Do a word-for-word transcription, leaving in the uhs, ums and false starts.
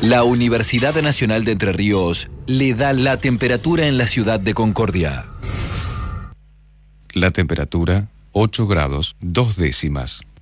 La Universidad Nacional de Entre Ríos le da la temperatura en la ciudad de Concordia. La temperatura, ocho grados, dos décimas.